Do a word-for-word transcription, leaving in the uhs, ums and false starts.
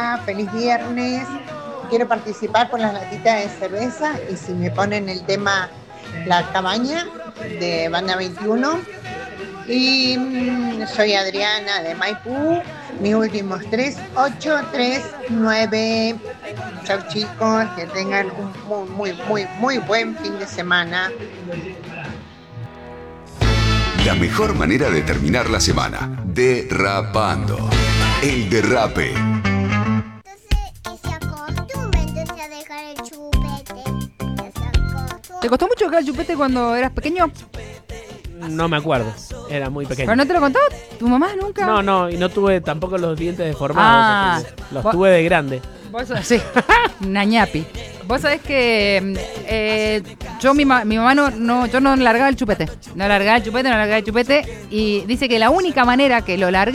Hola, feliz viernes. Quiero participar por las latitas de cerveza y si me ponen el tema La Cabaña de Banda veintiuno. Y mm, soy Adriana de Maipú. Mis últimos tres, ocho, tres, nueve. Chau chicos, que tengan un muy, muy, muy, muy buen fin de semana. La mejor manera de terminar la semana, derrapando. El derrape. ¿Te costó mucho dejar el chupete cuando eras pequeño? No me acuerdo, era muy pequeño. ¿Pero no te lo contó tu mamá nunca? No, no, y no tuve tampoco los dientes deformados. Ah, los vos- tuve de grande. Vos sabés, sí, nañapi. Vos sabés que eh, yo, mi, ma- mi mamá no, no, yo no largaba el chupete. No largaba el chupete, no largaba el chupete. Y dice que la única manera que lo largué